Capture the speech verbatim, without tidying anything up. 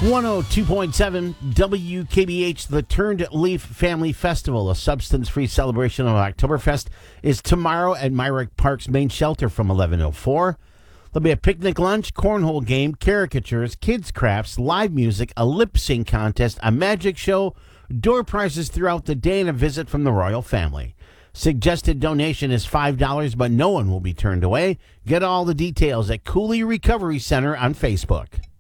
one oh two point seven W K B H, the Turned Leaf Family Festival, a substance-free celebration of Oktoberfest, is tomorrow at Myrick Park's main shelter from eleven oh four. There'll be a picnic lunch, cornhole game, caricatures, kids' crafts, live music, a lip-sync contest, a magic show, door prizes throughout the day, and a visit from the royal family. Suggested donation is five dollars, but no one will be turned away. Get all the details at Cooley Recovery Center on Facebook.